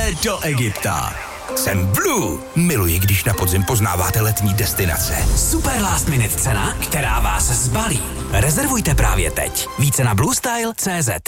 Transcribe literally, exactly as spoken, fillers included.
Pojďte do Egypta. Jsem Blue. Miluji, když na podzim poznáváte letní destinace. Super last minute cena, která vás zbalí. Rezervujte právě teď. Více na bluestyle tečka cé zet.